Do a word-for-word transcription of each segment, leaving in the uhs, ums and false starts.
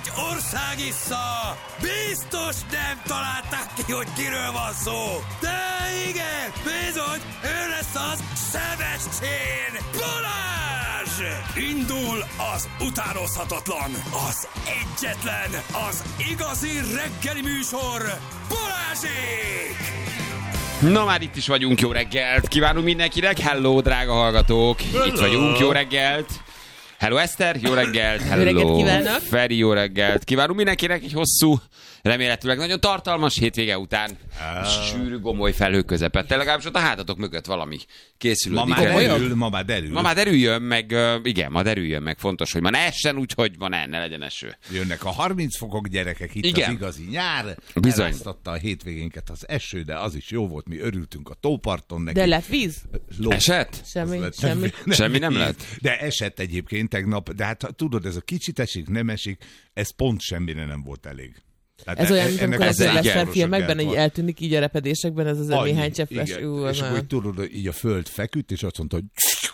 egy ország issza! Biztos nem találták ki, hogy kiről van szó! De igen, bizony, ő lesz az Sebestyén Balázs! Indul az utánozhatatlan, az egyetlen, az igazi reggeli műsor, Balázsék! Na már itt is vagyunk, jó reggelt! Kívánunk mindenkinek, hello drága hallgatók! Hello. Itt vagyunk, jó reggelt! Hello Eszter, jó reggelt! Hello Feri, jó reggelt! Kívánunk mindenkinek egy hosszú, remélhetőleg nagyon tartalmas hétvége után uh. sűrű gomoly felhő közepette. Legalábbis ott a hátatok mögött valami készülődik. Ma már derül, ma már derül. Ma már derüljön meg, igen, ma derüljön meg. Fontos, hogy ma ne essen, úgyhogy ma ne, ne legyen eső. Jönnek a harminc fokok, gyerekek, itt igen. Az igazi nyár. Bizony. Eláztatta a hétvégénket az eső, de az is jó volt, mi örültünk a tóparton neki. De lett víz? Ló. Esett? Semmi, lett, semmi. Nem, nem, semmi nem lett? De esett egyébként tegnap, de hát tudod, ez a kicsit esik, nem esik, ez pont semmire nem volt elég. Tehát ez olyan, mint amikor az Lester filmekben így eltűnik így a repedésekben, ez az a néhány cseppes. Ú, és akkor tudod, így a föld feküdt, és azt mondta, hogy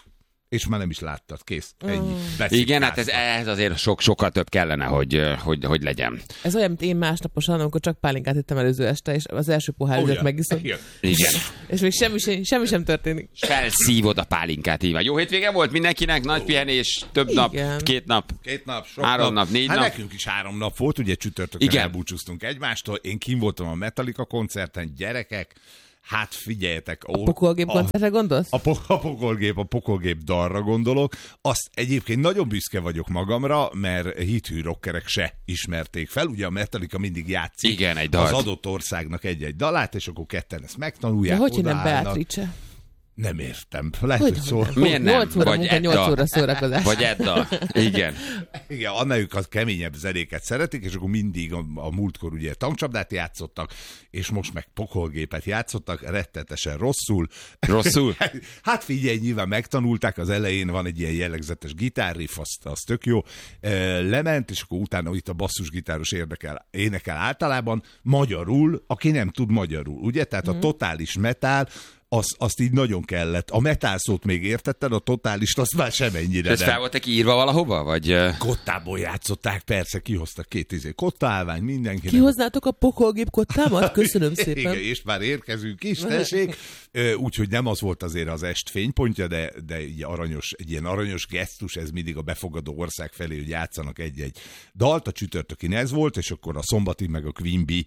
és már nem is láttad, kész. Ennyi. Igen, hát ez, ez azért sok, sokkal több kellene, hogy, hogy, hogy legyen. Ez olyan, mint én másnaposan, amikor csak pálinkát ittem előző este, és az első pohárüzet oh, megiszom. Igen. Igen. És még semmi, semmi, semmi sem történik. Felszívod a pálinkát, így van. Jó hétvége volt mindenkinek, nagy pihenés, több igen. nap, két nap, két nap, sok három nap, nap, négy hát nap. Nekünk is három nap volt, ugye csütörtökön elbúcsúztunk egymástól. Én kim voltam a Metallica koncerten, gyerekek. Hát figyeljetek. A pokolgép koncertre gondolsz? A, a, a pokolgép, a pokolgép dalra gondolok. Azt egyébként nagyon büszke vagyok magamra, mert hithű rockerek se ismerték fel. Ugye a Metallica mindig játszik igen, egy az adott országnak egy-egy dalát, és akkor ketten ezt megtanulják. De hogy nem Beatrice? Nem értem. Lehet, hogy szól. Miért nem? nyolc óra vagy munka, nyolc óra szórakozás. Vagy Edda. Igen. Igen, annáljuk az keményebb zenéket szeretik, és akkor mindig a, a múltkor ugye tankcsapdát játszottak, és most meg pokolgépet játszottak, rettetesen rosszul. Rosszul? Hát figyelj, nyilván megtanulták, az elején van egy ilyen jellegzetes gitárriff, az, az tök jó. Lement, és akkor utána itt a basszusgitáros érdekel, énekel általában magyarul, aki nem tud magyarul, ugye? Tehát a totális metal, Az, azt így nagyon kellett. A metal szót még értetted, a totálist azt már semennyire nem. Ez fel volt-e írva valahova? Vagy... Kottából játszották, persze, kihoztak két izé kottálvány, mindenkinek. Kihoznátok a pokolgép kottámat? Köszönöm szépen. Igen, és már érkezünk is, tessék. Úgyhogy nem az volt azért az est fénypontja, de, de egy, aranyos, egy ilyen aranyos gesztus, ez mindig a befogadó ország felé, hogy játszanak egy-egy dalt. A csütörtökin ez volt, és akkor a szombati meg a Queen Bee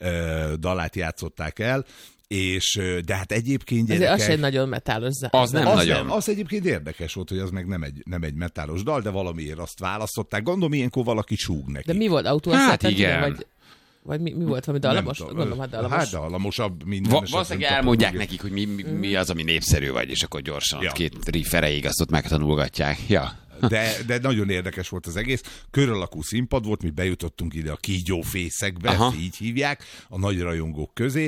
dalát játszották el. És, de hát egyébként gyerekek... Az egy nagyon metálos zene. Az nem az nagyon. Nem, az egyébként érdekes volt, hogy az meg nem egy, nem egy metálos dal, de valamiért azt választották. Gondolom, ilyenkor valaki súg neki. De mi volt? Autó? Hát igen. Vagy, vagy mi, mi volt? Valami dallamos? Gondolom, hát dallamos. Hát dallamosabb minden. Va- valószínűleg elmondják tudjuk. Nekik, hogy mi, mi, mi az, ami népszerű vagy, és akkor gyorsan ja. két riff erejéig azt ott megtanulgatják. Ja. De, de nagyon érdekes volt az egész. Kör alakú színpad volt, mi bejutottunk ide a kígyófészekbe, ezt így hívják, a nagy rajongók közé,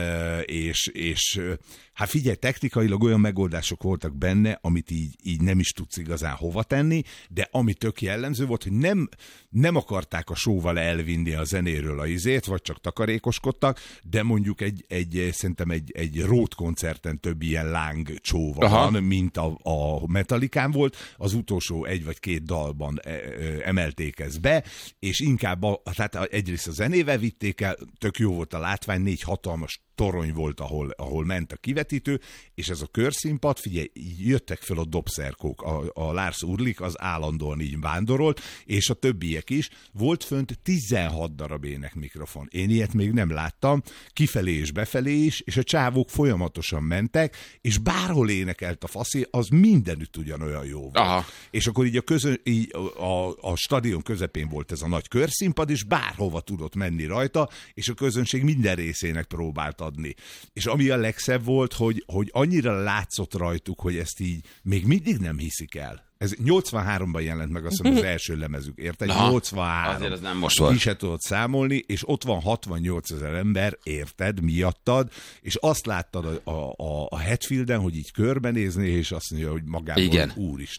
és, és hát figyelj, technikailag olyan megoldások voltak benne, amit így, így nem is tudsz igazán hova tenni, de ami tök jellemző volt, hogy nem, nem akarták a showval elvinni a zenéről a izét, vagy csak takarékoskodtak, de mondjuk egy, egy szerintem egy, egy road koncerten több ilyen láng csóva van, mint a, a Metallicán volt, az utolsó egy vagy két dalban emelték ezt be, és inkább a, tehát egyrészt a zenével vitték el, tök jó volt a látvány, négy hatalmas torony volt, ahol, ahol ment a kivetítő, és ez a körszínpad, figyelj, jöttek fel a dobszerkók, a, a Lars Ulrich az állandóan így vándorolt, és a többiek is. Volt fönt tizenhat darab énekmikrofon. Én ilyet még nem láttam, kifelé és befelé is, és a csávók folyamatosan mentek, és bárhol énekelt a faszi, az mindenütt ugyanolyan jó volt. Aha. És akkor így a, közön, így a, a stadion közepén volt ez a nagy körszínpad, és bárhova tudott menni rajta, és a közönség minden részének próbált adni. És ami a legszebb volt, hogy, hogy annyira látszott rajtuk, hogy ezt így még mindig nem hiszik el. Ez nyolcvanháromban jelent meg, azt hiszem, az első lemezük, érted? Aha, nyolcvanhárom. Azért az nem most volt. Ki se tudod számolni, és ott van hatvannyolc ezer ember, érted, miattad, és azt láttad a, a, a Hatfielden, hogy így körbenézni, és azt mondja, hogy magában, igen. úristen.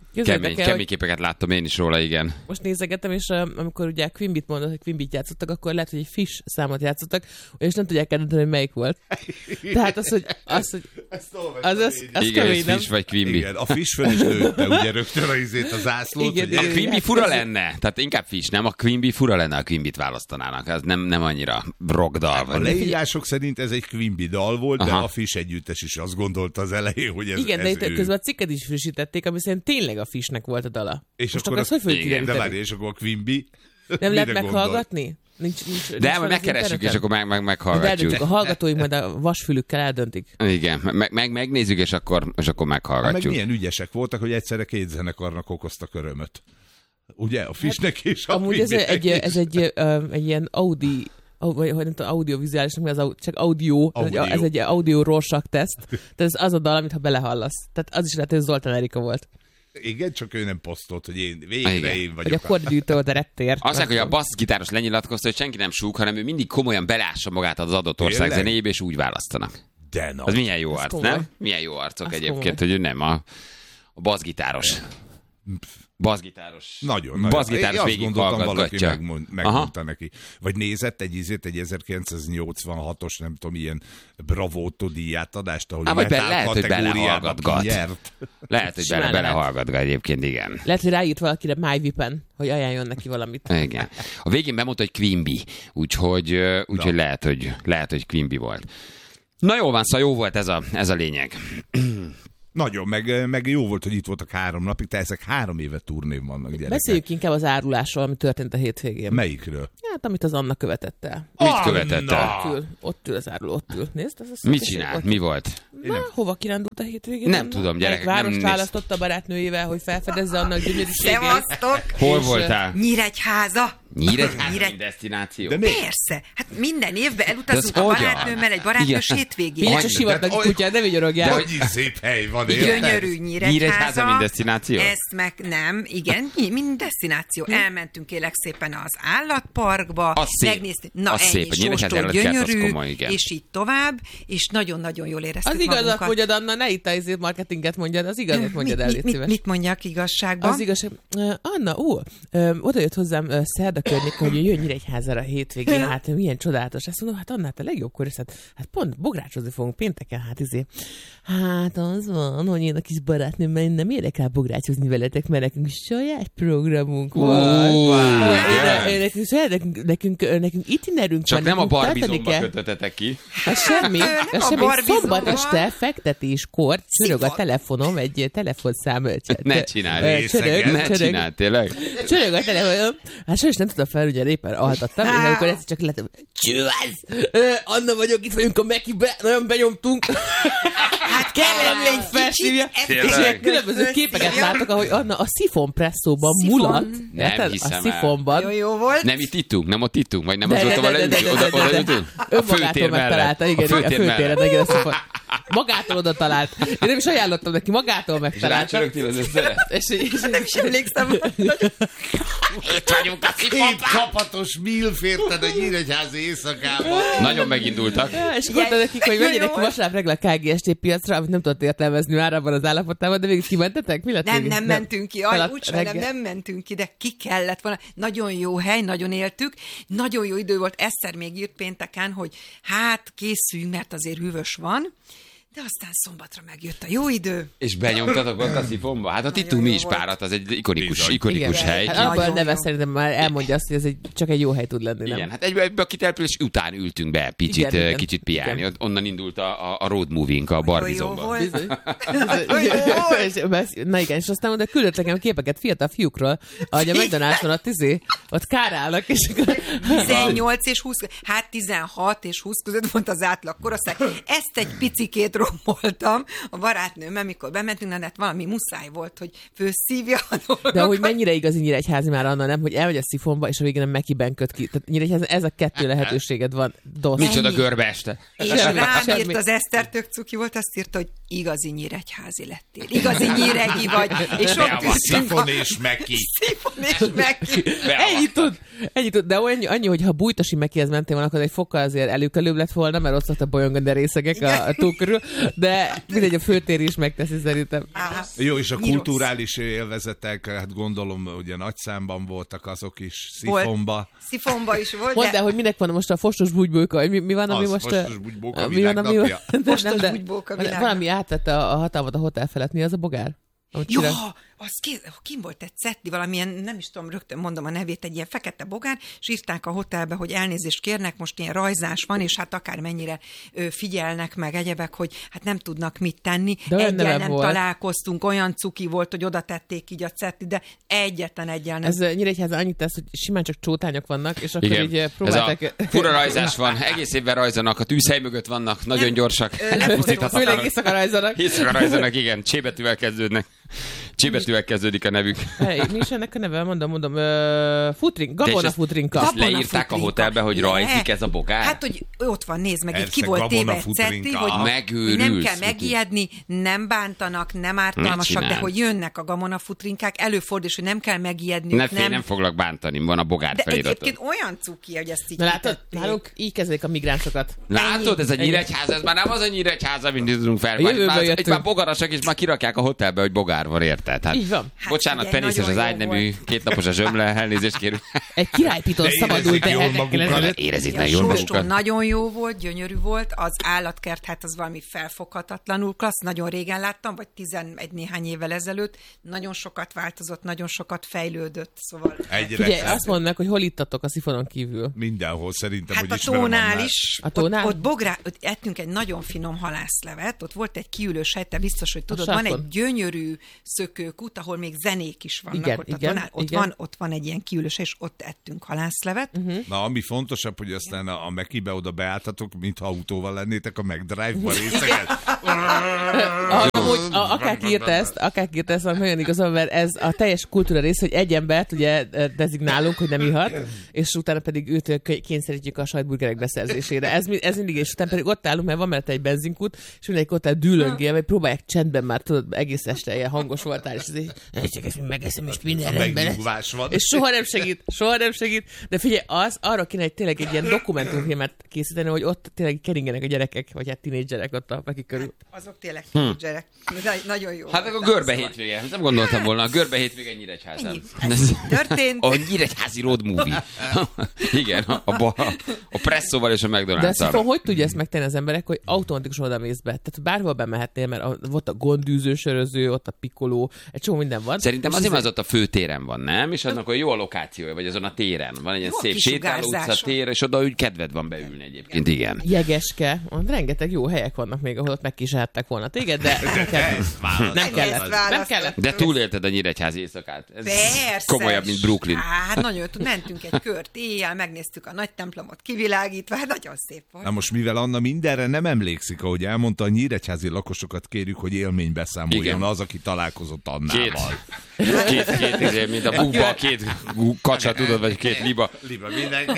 Kemény, kemény hogy... képeket láttam én is róla, igen. Most nézegettem, és uh, amikor ugye Quimbit mondott, hogy Quimbit játszottak, akkor lehet, hogy egy Fish számot játszottak, és nem tudják eldönteni, hogy melyik volt. Tehát az, hogy az, hogy az, az, az igen, kemény, nem? Fish vagy Quimby. Igen, a Fish fel is lőtte ugye rögtön a izét, a zászlót. Igen, hogy a Quimby fura lenne, tehát inkább Fish, nem a Quimby fura lenne, a Quimbit választanának. Ez nem, nem annyira rockdal. A leírások szerint ez egy Quimby dal volt, aha, de a Fish együttes is azt gondolta az elején, hogy ez igen, ez de itt közben a cikket is frissítették, ami szerint tényleg a Fishnek volt a dala. És most akkor az, hogy igen, de várj, és akkor a Quimby nem lehet meghallgatni? Nincs, nincs, de nincs majd megkeressük, és akkor meg, meg, meghallgatjuk. De a hallgatóink majd a vasfülükkel eldöntik. Igen, meg, meg, megnézzük, és akkor, és akkor meghallgatjuk. Meg milyen ügyesek voltak, hogy egyszerre két zenekarnak okoztak örömöt. Ugye, a Fishnek hát, és a amúgy ez egy, ez egy, egy, egy ilyen Audi, vagy nem tudom, audiovizuális, nem az, csak audio, audio. Ez egy audio Rorschach teszt. Tehát ez az a dal, amit ha belehallasz. Tehát az is lehet, hogy Zoltán Erika volt. Igen, csak ő nem posztolt, hogy én végre igen, én vagyok. Hogy a kordgyűjtő volt a reptér. Azt mondják, hogy a basszgitáros lenyilatkozta, hogy senki nem súg, hanem ő mindig komolyan belássa magát az adott ország zenéjébe, és úgy választanak. De na. Az milyen jó az arc, komoly. nem? Milyen jó arcok az egyébként, komoly. Hogy ő nem a, a basszgitáros. Basszgitáros. Nagyon, nagyon. Basszgitáros végig hallgatgatja. Megmond, megmondta neki. Vagy nézett egy izét, egy ezerkilencszáznyolcvanhatos, nem tudom, ilyen Bravotto díjátadást, ahol ah, be, lehet, hogy belehallgatgat. Nyert. Lehet, hogy bele, belehallgatgat egyébként, igen. Lehet, hogy ráírt valakire MyVipen, hogy ajánljon neki valamit. Igen. A végén bemondta, hogy Quimby, úgyhogy, úgyhogy lehet, hogy, lehet, hogy Quimby volt. Na jó van, szóval jó volt ez a, ez a lényeg. Nagyon, meg, meg jó volt, hogy itt voltak három napig, te ezek három éve turnén vannak, gyerekek. Beszéljük inkább az árulásról, ami történt a hétvégén. Melyikről? Hát, amit az Anna követett el. Mit követett el? Ott ül, ott ül az áruló, ott ül. Nézd, ez az mit csinált? Mi volt? Na, hova kirándult a hétvégén? Nem Anna? Tudom, gyerekek, nem várost választotta barátnőjével, hogy felfedezze annak gyönyörűségét. Szevasztok! Hol voltál? Nyíregyháza. Nyíregyháza, Nyíregy... mint desztináció? De persze. Hát minden évben elutazunk a barátnőmmel egy barátnős hétvégén. Milyen csak sivatagi kutyát, ne vigyorogják. De hogy szép hely van, gyönyörű Nyíregyháza. Nyíregyháza, mint desztináció? Ezt meg nem, igen, mind desztináció. Elmentünk kérlek szépen az állatparkba. Az szép. Megnéztük, na az ennyi, sóstól gyönyörű, komoly, és így tovább, és nagyon-nagyon jól éreztük az magunkat. Az igazat mondjad, Anna, ne itt a marketinget mondjad, az igazat mondjad el, légy szíves. Mit mondjak igazságban? Az igazság. Uh, Anna, ó, uh, oda jött hozzám uh, szerda környék, hogy jöjjön Nyíregyházára a hétvégén, hát milyen csodálatos. Ezt mondom, hát Anna, te legjobbkor is, hát, hát pont bográcsozni fogunk pénteken, hát izé. Hát az van, hogy én a kis barátnőmmel nem érek rá bográcsozni veletek, mert nekünk saját programunk van. Wow. Nekünk, nekünk, nekünk, nekünk itinerünk csak van. Nem a barbizomba kötötetek ki. Hát semmi. Hát semmi. Szombat este fektetéskor csörög a telefonom egy telefonszám. Ne csinálj. Csörög, ne csinálj, tényleg. Csörög a telefonom. Hát sajnos nem tudtam fel, ugye éppen altattam, és amikor ezt csak lettem, csővász! Anna vagyok, itt vagyunk a Mekibe, nagyon benyomtunk. Hát kell egy felszívja. És ilyen különböző képeket látok, ahogy Anna a szifon presszóban mulat. Nem hiszem a szifonban. Jó, jó volt. Nem itt ittunk, nem ott ittunk, vagy nem az otthon oda jutunk? A főtér mellett. Igen, a főtéren, igen, a szifon. Magától oda talált. Én nem is ajánlottam neki, magától megtalálta. És rácsörögtél az összere? Nem is emlékszem. Itt vagyunk a szifonban. Két csapatos milf érted a Nyíregyházi éjszakában. Nagyon megindultak. Ja, és mondta nekik, hogy menjenek ki vasárnap reggel a ká gé es té piacra, amit nem tudott értelmezni már abban az állapotában, de végig kimentetek? Mi lett nem, végig? nem mentünk ki. Aj, úgy nem, nem mentünk ki, de ki kellett volna. Nagyon jó hely, nagyon éltük. Nagyon jó idő volt. Egyszer még írt pénteken, hogy hát készüljünk, mert azért hűvös van. De aztán szombatra megjött a jó idő. És benyomtatok ott a szifonba? Hát ott ittunk mi is párat, az egy ikonikus, ikonikus hely. Hát abban a neve szerintem már elmondja azt, hogy ez egy, csak egy jó hely tud lenni, nem? Igen, hát egy, a kitelepülés után ültünk be picit, igen, igen. kicsit piálni. Igen. Onnan indult a, a road movie-nk a Barbizomba. Na igen, és aztán oda küldött nekem képeket fiatal fiúkról, ahogy a McDonald's-on ott izé, ott kárálnak, és tizennyolc és húsz, hát tizenhat és húsz között volt az átlag korosztály. Ezt egy picikét romoltam a barátnőmmel, mikor bementünk, hát valami muszáj volt, hogy főszívja a dolgokat. De hogy mennyire igazi Nyíregyházi már Anna, nem? Hogy elmegy a szifonba, és a végén nem Mekiben köt ki. Tehát Nyíregyházi, ez a kettő lehetőséged van. Dosz. Micsoda görbe este. És rám írt az Eszter, tök cuki volt, azt írta, hogy igazi Nyíregyházi lettél. Igazi nyíregi vagy. És ott a szifon és Meki. Szifon és Meki. Ennyit tud. Ennyit tud. De annyi, annyi, hogy ha bújtosi Mekihez mentél volna, akkor egy fokkal azért előkelőbb lett volna, mert ott szoktak bolyongani a részegek a, a tó körül. De mindegy, a főtér is megteszi szerintem. Á, jó, és a kulturális élvezetek, hát gondolom, ugye nagy számban voltak azok is, szifonba. Szifonba is volt. Mondd el, hogy minek van most a fostos bugybóka, mi, mi van, ami az, most... fostos bugybóka mi van, ami... Fostos bugybóka világ. Valami átvette a, a hatalmat a hotel felett, mi az a bogár? Jó, az ki, kim volt egy Cetti, valamilyen, nem is tudom, rögtön mondom a nevét, egy ilyen fekete bogár, és írták a hotelbe, hogy elnézést kérnek, most ilyen rajzás van, és hát akár mennyire ö, figyelnek meg egyebek, hogy hát nem tudnak mit tenni. Egyel nem volt. Találkoztunk, olyan cuki volt, hogy oda tették így a Cetti, de egyetlen egyel nem. Ez Nyíregyházan annyit tesz, hogy simán csak csótányok vannak, és akkor igen. így próbálták... Ez a fura rajzás van, egész évben rajzanak, a tűzhely mögött vannak, nagyon nem, gyorsak. Főleg éjszaka rajzanak. Éjszaka rajzanak, igen, csébetűvel kezdődnek. Csébetűvel kezdődik a nevük. Hey, mi is ennek a neve? Mondom, mondom. Uh, futring, Gabona futrinka. Ezt leírták a hotelbe, hogy rajzik ez a bogár? Hát, hogy ott van, nézd meg, itt ki volt téve egy Cetti, hogy, hogy nem kell megijedni, nem bántanak, nem ártalmasak, de hogy jönnek a Gabona futrinkák, előfordul, hogy nem kell megijedni. Ne félj, nem... nem foglak bántani, van a bogár de feliraton. De egyébként olyan cuki, hogy ezt így na, látod, nálunk így kezelik a migránsokat. Látod, ez a Nyíregyház, ez már nem az a Nyíregyház, amit tudunk fel. Itt már bogarasak, és már kirakják a hotelbe, hogy bogár van, érted? Hát, így van. Hát bocsánat, Penészes az ágynemű, kétnapos a zsömle, elnézést kérünk. Egy királypiton szabadult el. Érezik meg jól magukat. Nagyon jó volt, gyönyörű volt, az állatkert, hát az valami felfoghatatlanul klassz, nagyon régen láttam, vagy tizenegy néhány évvel ezelőtt, nagyon sokat változott, nagyon sokat fejlődött, szóval... Ugye, azt mondd meg, hogy hol ittatok a szifonon kívül? Mindenhol szerintem, hát hogy a tónál is. A tónál? Ott, ott, bográ, ott ettünk egy nagyon finom halászlevet, ott volt egy kiülős hely, te biztos, hogy tudod, van egy gyönyörű szökőkút, ahol még zenék is vannak. Igen, ott, igen, tonál, ott, igen. Van, ott van egy ilyen kiülős hely, és ott ettünk halászlevet. Uh-huh. Na, ami fontosabb, hogy aztán a, a Mekibe oda beálltatok, mintha autóval lennétek a McDrive-ba részegen. Amúgy, akárki írta ezt, akárki írta ezt, nagyon igazán, mert ez a teljes kultúra rész, hogy egy embert ugye dezignálunk, hogy nem ihat, és utána pedig őt kényszerítjük a sajtburgerek beszerzésére. Ez, ez mindig, és utána pedig ott állunk, mert van mellett egy benzinkút, és mindenki ott áll dűlöngél, vagy próbálják csendben már, tudod, egész este ilyen hangos voltál, és ez csak ezt megeszem, és minden rendben. És soha nem segít, soha nem segít. De figyelj, az arra kéne, hogy tényleg egy ilyen dokumentumfilmet készíteni, hogy ott tényleg keringenek a gyerekek, vagy hát tinédzserek ott a Peki körül. Azok tényleg tinédzserek. Hmm. Nagyon jó. Hát a görbe hétvége. Nem gondoltam volna, a görbe hétvége Nyíregyházán. Történt. A nyíregyházi road movie. Igen, a, a, a presszóval és a McDonald's-al. De azt hiszem, hogy tudja ezt megtenni az emberek, hogy automatikusan oda mész be. Tehát bárhol bemehetnél, mert a, ott a gondűző söröző, ott a pikoló, egy csomó minden van. Szerintem azért, mert az ott a főtéren van, nem? És annak olyan jó a lokációja, vagy azon a téren. Van egy ilyen szép sétáló utca tér, és oda úgy kedved van beülni egyébként, igen. Jegeske. Rengeteg jó helyek vannak még, ahol ott megkísérhettek volna téged, de nem kellett. Nem kellett. Nem kellett. De túlélted a nyíregyházi éjszakát. Ez persze. Komolyabb, mint Brooklyn. Hát nagyon, mentünk egy kört éjjel, megnéztük a nagy templomot kivilágítva, hát nagyon szép volt. Na most, mivel Anna mindenre nem emlékszik, ahogy elmondta, a nyíregyházi lakosokat kérjük, hogy élménybeszámoljon igen. Az, aki találkozott Annával. Két, két, két, két mint a búba, két kacsa, tudod, vagy két liba. Liba, mindenki.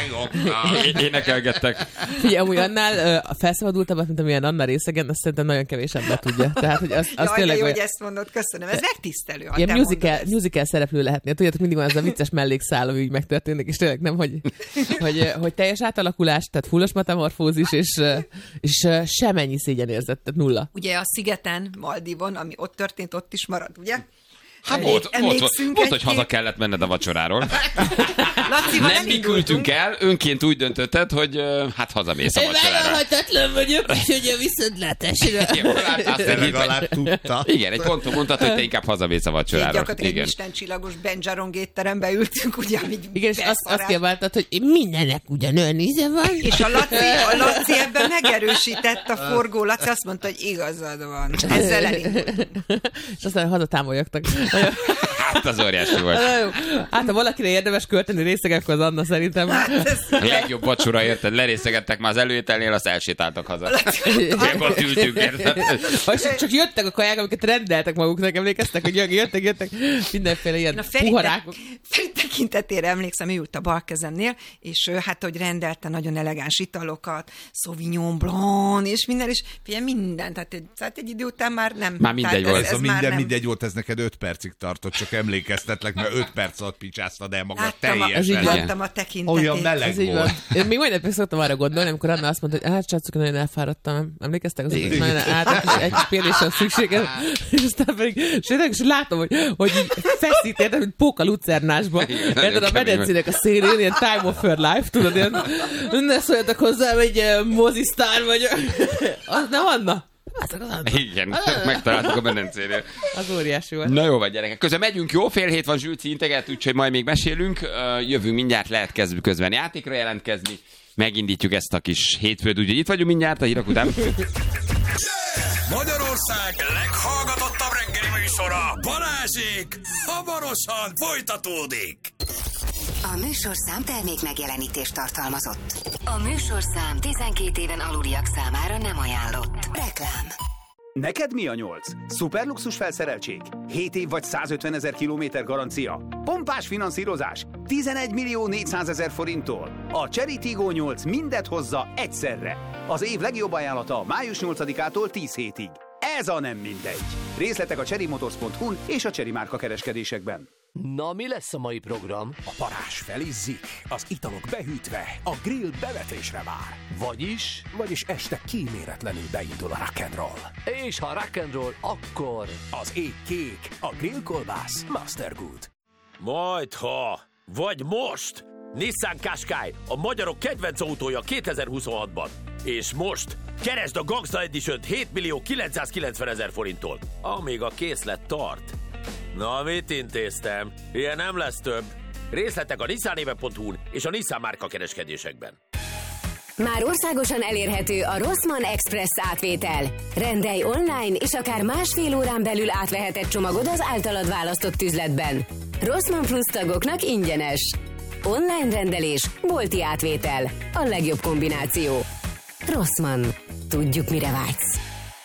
Énekelgettek. Figyelj, amúgy annál uh, felszabadultabbat, mint amilyen Anna részegen, azt szerintem nagyon kevés ember tudja. Tehát, hogy az, az Jaj, tényleg jó, olyan... hogy ezt mondod, köszönöm. Ez megtisztelő, ha ilyen te musical, musical szereplő lehetnél. Tudjátok, mindig van ez a vicces mellékszál, ami így megtörténik, és tényleg nem, hogy, hogy, hogy teljes átalakulás, tehát fullos metamorfózis, és, és semennyi szégyenérzet, tehát nulla. Ugye a szigeten, Maldivon, ami ott történt, ott is marad, ugye? Hát volt, volt, volt, volt, hogy haza kellett menned a vacsoráról. Lacival nem mi küldtünk el, önként úgy döntötted, hogy uh, hát hazamész a vacsorára. Én vállalhatatlan vagyok, úgyhogy a viszontlátásra. Legalább tudta. Igen, egy ponton mondtad, hogy te inkább hazamész a vacsorára. Gyakorlatilag egy istencsillagos Benjaron étterembe ültünk, ugye, amit igen, és azt, azt kiabáltad, hogy mindennek ugyanolyan íze van. És a Laci, a Laci ebben megerősített, a forgó Laci azt mondta, hogy igazad van. Ezzel elindultunk. És aztán hazatámolyogtak. Hát az óriási volt. Hát ha valakire érdemes költeni részegek, akkor az Anna szerintem. Hát a legjobb vacsora, érted? Lerészegettek már az előételnél, azt elsétáltak haza. Még ott ültünk, érted? Csak jöttek a kaják, amiket rendeltek maguknak, emlékeztek, hogy jöttek, jöttek mindenféle ilyen puharákok. Feritek tekintetére emlékszem, ő ült a bal kezemnél, és hát, hogy rendelte nagyon elegáns italokat, Sauvignon Blanc, és minden, és figyelj, minden, tehát egy, tehát egy idő után már nem. Már mindegy volt. Ez, ez, ez minden nem. mindegy volt, ez neked öt percig tartott, csak emlékeztetlek, mert öt perc alatt picsáztad el magad Láttam teljesen. A, láttam a tekintetét. Olyan meleg Ez így volt. van. Én még majd szoktam arra gondolni, amikor Anna azt mondta, hogy hát srácok, nagyon elfáradtam. Emlékeztek? Az, hogy nagyon át, egy kis pihenésre szükséges. És aztán pedig, és, és látom, hogy, hogy így feszít, értem, mint póka lucernásba. Érted, a medencének a szélén, ilyen Time of Her Life, tudod, ilyen, ne szóljatok hozzám, egy mozisztár vagyok. Az nem Anna? Igen, megtaláltuk a medencénél. Az óriási volt. Na jó vagy, gyerekek. Közben megyünk, jó? Fél hét van, Zsülci integet, úgyhogy majd még mesélünk. Jövünk mindjárt, lehet kezdünk közben játékra jelentkezni. Megindítjuk ezt a kis hétfőt, úgyhogy itt vagyunk mindjárt a hírek után. Magyarország leghallgatottabb reggeli műsora, Balázsék, hamarosan folytatódik. A műsorszám termék megjelenítést tartalmazott. A műsorszám tizenkét éven aluliak számára nem ajánlott. Reklám. Neked mi a nyolc? Szuperluxus felszereltség? hét év vagy százötven ezer kilométer garancia? Pompás finanszírozás? tizenegy millió négyszázezer forinttól? A Cherry Tiggo nyolc mindet hozza egyszerre. Az év legjobb ajánlata május nyolcadikától tíz hétig. Ez a nem mindegy. Részletek a cherrymotors pont hu-n és a Cherry márka kereskedésekben. Na, mi lesz a mai program? A parázs felizzik, az italok behűtve, a grill bevetésre vár. Vagyis? Vagyis este kíméletlenül beindul a rock'n'roll. És ha rock'n'roll, akkor... Az ég kék, a grillkolbász Mastergood. Majdha, vagy most! Nissan Qashqai, a magyarok kedvenc autója kétezer-huszonhatban. És most keresd a Gangsta Edition-t hét millió kilencszázkilencvenezer forinttól, amíg a készlet tart. Na, mit intéztem? Ilyen nem lesz több. Részletek a nissanéve pont hu-n és a Nissan márka kereskedésekben. Már országosan elérhető a Rossmann Express átvétel. Rendelj online, és akár másfél órán belül átveheted csomagod az általad választott üzletben. Rossmann Plus tagoknak ingyenes. Online rendelés, bolti átvétel. A legjobb kombináció. Rossmann. Tudjuk, mire vágysz.